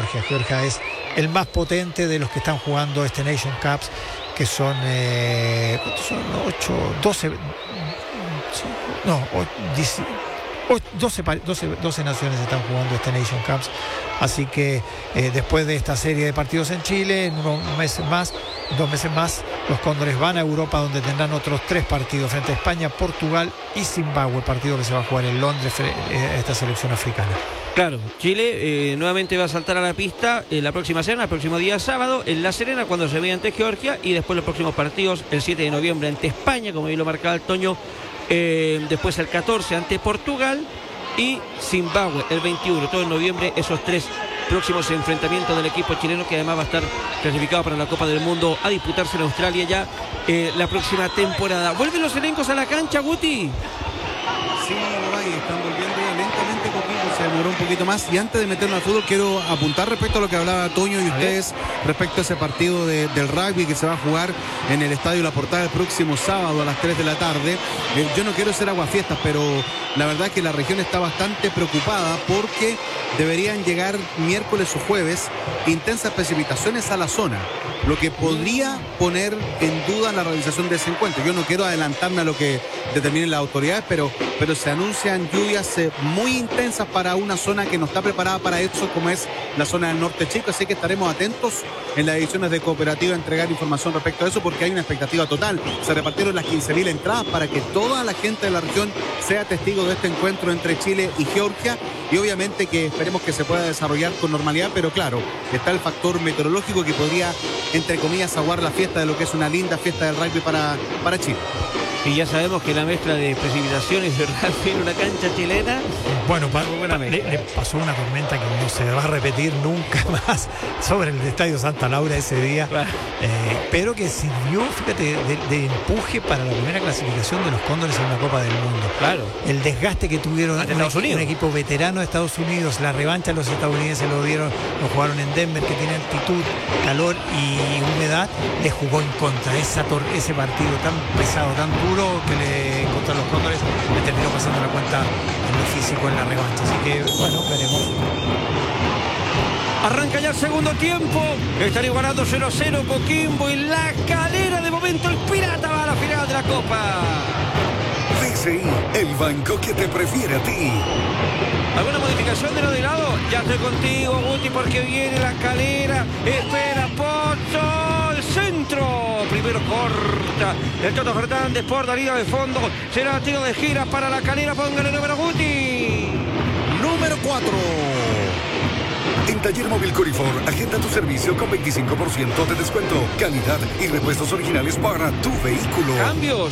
Georgia. Georgia es el más potente de los que están jugando este Nation Cups, que son 12 naciones están jugando este Nation Cups. Así que después de esta serie de partidos en Chile, en 2 meses más, los Cóndores van a Europa, donde tendrán otros 3 partidos frente a España, Portugal y Zimbabue, partido que se va a jugar en Londres, esta selección africana. Claro, Chile nuevamente va a saltar a la pista la próxima semana, el próximo día sábado, en La Serena, cuando se vea ante Georgia, y después los próximos partidos, el 7 de noviembre ante España, como bien lo marcaba el Toño, después el 14 ante Portugal y Zimbabue el 21, todo en noviembre, esos 3 próximos enfrentamientos del equipo chileno, que además va a estar clasificado para la Copa del Mundo a disputarse en Australia ya la próxima temporada. ¿Vuelven los elencos a la cancha, Guti? Sí, están volviendo ya lentamente. Coquimbo se demoró un poquito más. Y antes de meternos al fútbol, quiero apuntar respecto a lo que hablaba Toño y ustedes respecto a ese partido del rugby que se va a jugar en el Estadio La Portada el próximo sábado a las 3 de la tarde. Yo no quiero ser aguafiestas, pero la verdad que la región está bastante preocupada porque deberían llegar miércoles o jueves intensas precipitaciones a la zona, lo que podría poner en duda la realización de ese encuentro. Yo no quiero adelantarme a lo que determinen las autoridades, pero se anuncian lluvias muy intensas para una zona que no está preparada para eso, como es la zona del norte chico. Así que estaremos atentos en las ediciones de Cooperativa a entregar información respecto a eso, porque hay una expectativa total. Se repartieron las 15.000 entradas para que toda la gente de la región sea testigo de este encuentro entre Chile y Georgia, y obviamente que esperemos que se pueda desarrollar con normalidad, pero claro, está el factor meteorológico que podría, entre comillas, aguar la fiesta de lo que es una linda fiesta del rugby para Chile. Y ya sabemos que la mezcla de precipitaciones, ¿verdad? En una cancha chilena. Bueno, le pasó una tormenta que no se va a repetir nunca más sobre el Estadio Santa Laura ese día. Claro. Pero que sirvió, fíjate, de empuje para la primera clasificación de los Cóndores en una Copa del Mundo. Claro. El desgaste que tuvieron un equipo veterano de Estados Unidos, la revancha los estadounidenses lo jugaron en Denver, que tiene altitud, calor y humedad, les jugó en contra. Ese partido tan pesado, tan duro, que contra los Cóndores le terminó pasando la cuenta en lo físico en la revancha. Así que, bueno, veremos. Arranca ya el segundo tiempo. Están igualando 0-0 Coquimbo y La Calera. De momento el Pirata va a la final de la Copa. DCI, el banco que te prefiere a ti. ¿Alguna modificación de lado? Ya estoy contigo, Guti, porque viene La Calera. Espera, Pocho, el centro. Primero corta el Toto Fernández por la línea de fondo. Será tiro de gira para La Calera. Póngale número, Guti. Número 4. En Taller Móvil Corifor, agenda tu servicio con 25% de descuento, calidad y repuestos originales para tu vehículo. ¿Cambios?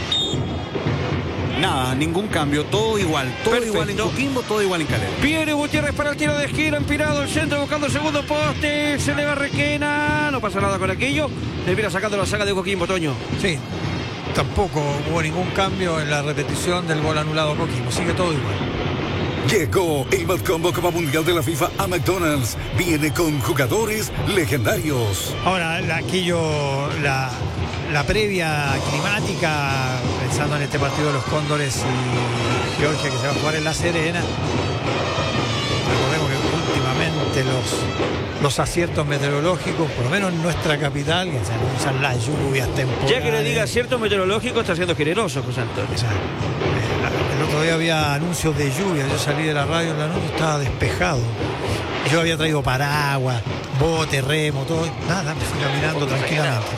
Nada, ningún cambio, todo igual. Todo perfecto. Igual en Coquimbo, todo igual en Calera. Viene Gutiérrez para el tiro de gira, empinado el centro, buscando el segundo poste. Se le va Requena. No pasa nada con aquello. Termina sacando la saga de Coquimbo, Toño. Sí, tampoco hubo ningún cambio en la repetición del gol anulado a Coquimbo. Sigue todo igual. Llegó el Mad Combo Copa Mundial de la FIFA a McDonald's. Viene con jugadores legendarios. Ahora, la previa climática, pensando en este partido de los Cóndores y Georgia, que se va a jugar en La Serena. Recordemos que últimamente los aciertos meteorológicos, por lo menos en nuestra capital, que se anuncian las lluvias temporales. Ya que le diga aciertos meteorológicos, está siendo generoso, José Antonio. El otro día había anuncios de lluvia. Yo salí de la radio en la noche, estaba despejado. Yo había traído paraguas, bote, remo, todo. Nada, me fui caminando tranquilamente.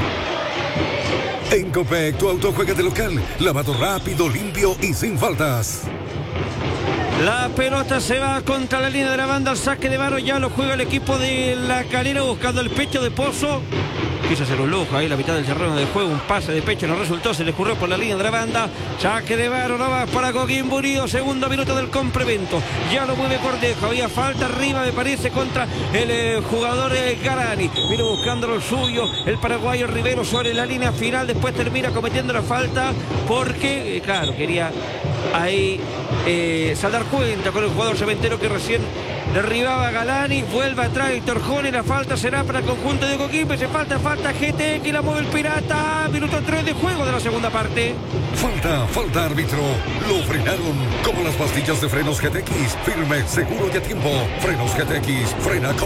En Copec, tu auto juega de local. Lavado rápido, limpio y sin faltas. La pelota se va contra la línea de la banda. El saque de mano ya lo juega el equipo de La Calera, buscando el pecho de Pozo. Quiso hacer un lujo ahí la mitad del terreno de juego. Un pase de pecho no resultó. Se le escurrió por la línea de la banda. Saque de mano, no va para Coquimbo Unido. Segundo minuto del complemento. Ya lo mueve Cordejo. Había falta arriba, me parece, contra el jugador Garani. Vino buscando lo suyo el paraguayo Rivero sobre la línea final. Después termina cometiendo la falta porque, claro, quería ahí saldar cuenta con el jugador cementero que recién derribaba a Galani. Vuelve atrás Héctor Jone. La falta será para el conjunto de Coquimbo. Se falta GTX, la mueve el Pirata. Minuto 3 de juego de la segunda parte. Falta árbitro. Lo frenaron como las pastillas de frenos GTX. Firme, seguro y a tiempo. Frenos GTX, frena